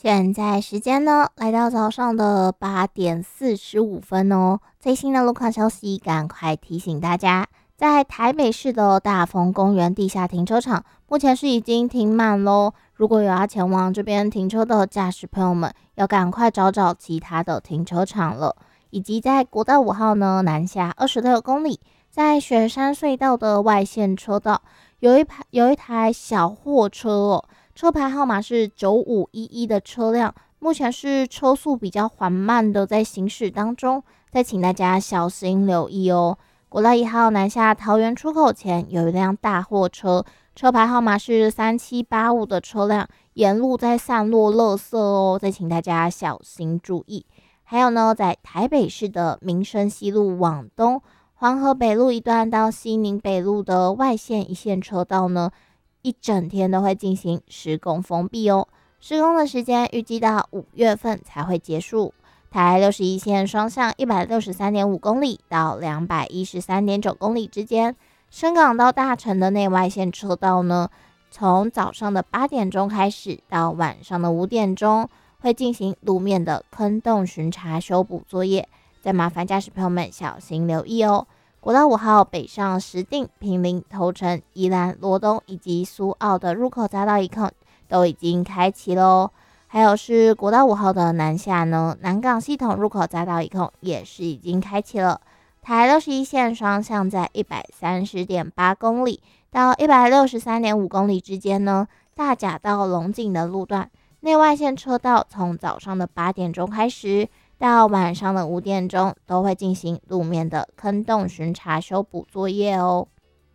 现在时间呢，来到早上的8点45分哦。最新的路况消息，赶快提醒大家，在台北市的大丰公园地下停车场，目前是已经停满咯。如果有要前往这边停车的驾驶朋友们，要赶快找找其他的停车场了。以及在国道5号呢，南下26公里，在雪山隧道的外线车道，有一台小货车哦。车牌号码是9511的车辆，目前是车速比较缓慢的在行驶当中，再请大家小心留意哦。国道1号南下桃园出口前有一辆大货车，车牌号码是3785的车辆，沿路在散落垃圾哦，再请大家小心注意。还有呢，在台北市的民生西路往东，黄河北路一段到西宁北路的外线一线车道呢，一整天都会进行施工封闭哦。施工的时间预计到5月份才会结束。台61线双向163.5公里到213.9公里之间，深港到大城的内外线车道呢，从早上的8点钟开始到晚上的5点钟，会进行路面的坑洞巡查修补作业，再麻烦驾驶朋友们小心留意哦。国道5号北上石碇、坪林、头城、宜兰、罗东以及苏澳的入口匝道一孔都已经开启咯。还有是国道5号的南下呢，南港系统入口匝道一孔也是已经开启了。台61线双向在130.8公里到163.5公里之间呢，大甲到龙井的路段，内外线车道从早上的8点钟开始，到晚上的5点钟都会进行路面的坑洞巡查修补作业哦。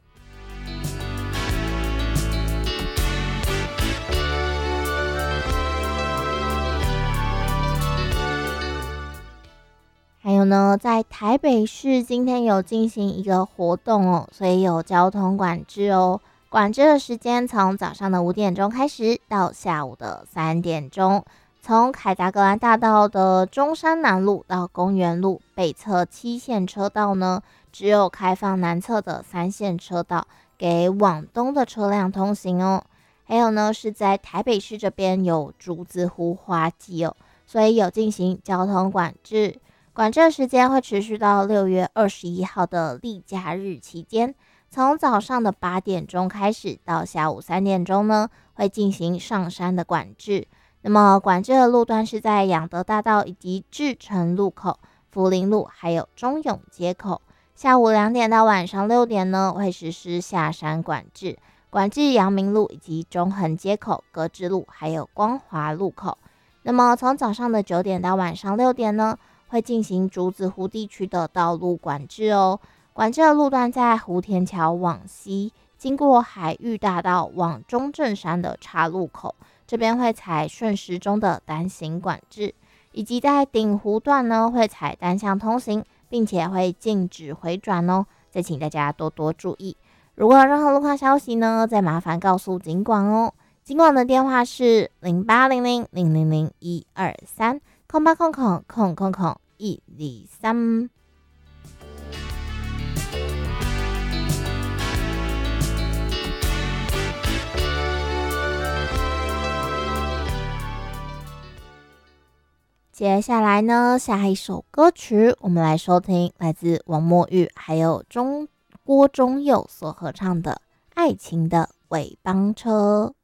还有呢，在台北市今天有进行一个活动哦，所以有交通管制哦。管制的时间从早上的5点钟开始到下午的3点钟。从凯达格兰大道的中山南路到公园路北侧7线车道呢，只有开放南侧的3线车道给往东的车辆通行哦。还有呢，是在台北市这边有竹子湖花季哦，所以有进行交通管制。管制的时间会持续到6月21号的例假日期间，从早上的8点钟开始到下午3点钟呢，会进行上山的管制。那么管制的路段是在仰德大道以及至诚路口、福林路还有中永街口。下午2点到晚上6点呢，会实施下山管制，管制阳明路以及中横街口、格致路还有光华路口。那么从早上的9点到晚上6点呢，会进行竹子湖地区的道路管制哦。管制的路段在湖田桥往西，经过海域大道往中正山的岔路口，这边会采顺时钟的单行管制，以及在顶湖段呢会采单向通行，并且会禁止回转哦。再请大家多多注意。如果有任何路况消息呢，再麻烦告诉警管哦。警管的电话是0800000123。0800000123。接下来呢，下一首歌曲我们来收听，来自王墨玉还有郭忠佑所合唱的《爱情的尾班车》。